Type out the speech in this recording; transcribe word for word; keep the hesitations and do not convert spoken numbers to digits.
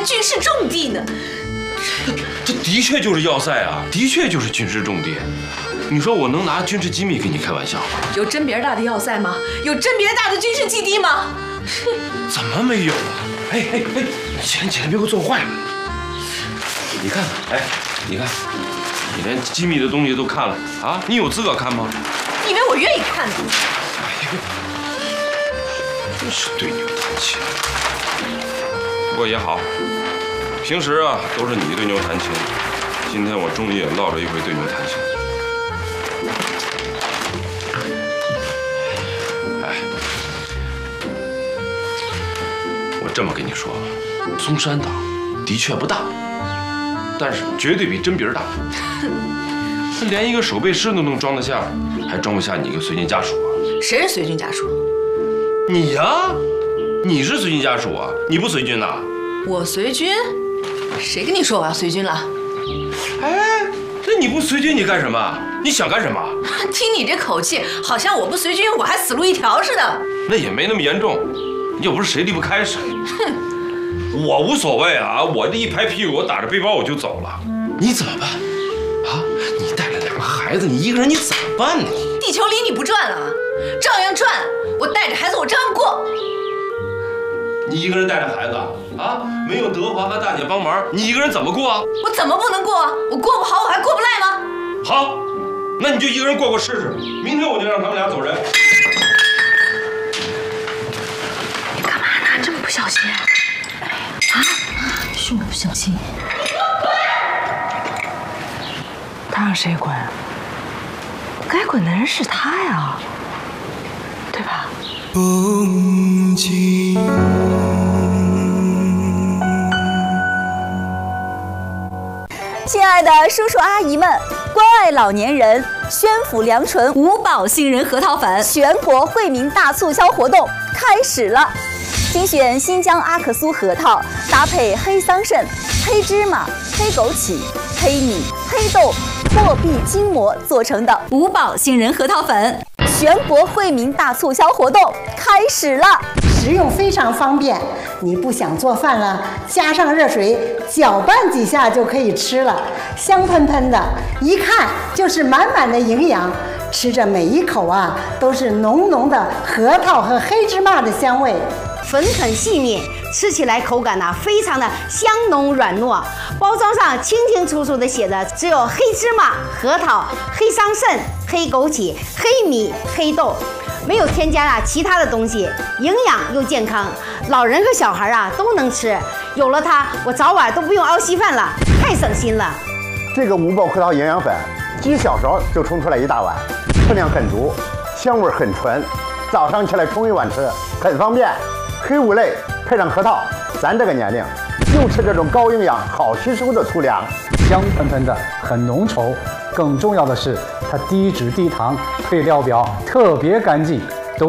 军事重地呢。 这的确就是要塞啊，的确就是军事重地。你说我能拿军事机密跟你开玩笑吗？ 有真别大的要塞吗？有真别大的军事基地吗？ 怎么没有啊？哎哎哎，起来起来，别给我做坏了！你看看，哎，你看，你连机密的东西都看了啊？你有资格看吗？ 你以为我愿意看呢？ 哎呦，真是对牛弹琴。不过也好，平时啊都是你对牛弹琴，今天我终于也落着一回对牛弹琴。哎，我这么跟你说，松山岛的确不大，但是绝对比真鼻儿大。那连一个守备师都能装得下，还装不下你一个随军家属啊？ 谁是随军家属？ 你呀，你是随军家属啊？你不随军呐？ 我随军？谁跟你说我要随军了？ 哎，那你不随军你干什么？你想干什么？ 听你这口气，好像我不随军我还死路一条似的。 那也没那么严重，又不是谁离不开谁。哼，我无所谓啊，我这一拍屁股，我打着背包我就走了。你怎么办？啊，你带了两个孩子，你一个人你怎么办呢？ 地球离你不转了，照样转。我带着孩子，我照样过。 你一个人带着孩子啊，没有德华和大姐帮忙，你一个人怎么过啊？ 我怎么不能过啊？我过不好，我还过不赖吗？ 好，那你就一个人过过试试。明天我就让他们俩走人。 你干嘛呢？这么不小心？啊？是我不小心。 他让谁滚？该滚的人是他呀，对吧？风景。 亲爱的叔叔阿姨们，关爱老年人，宣府良醇五宝杏仁核桃粉全国惠民大促销活动开始了！精选新疆阿克苏核桃，搭配黑桑葚、黑芝麻、黑枸杞、黑米、黑豆、破壁筋膜做成的五宝杏仁核桃粉，全国惠民大促销活动开始了！ 食用非常方便，你不想做饭了，加上热水搅拌几下就可以吃了，香喷喷的，一看就是满满的营养。吃着每一口啊，都是浓浓的核桃和黑芝麻的香味， 粉很细腻，吃起来口感呢、啊、非常的香浓软糯。包装上清清楚楚的写着，只有黑芝麻、核桃、黑桑葚、黑枸杞、黑米、黑豆。没有添加啊其他的东西，营养又健康，老人和小孩啊都能吃。有了它，我早晚都不用熬稀饭了，太省心了。 这个五宝核桃营养粉，几小勺就冲出来一大碗，分量很足，香味很纯，早上起来冲一碗吃，很方便。黑五类配上核桃，咱这个年龄就吃这种高营养、好吸收的粗粮， 香喷喷的，很浓稠。更重要的是，它低脂低糖，配料表特别干净，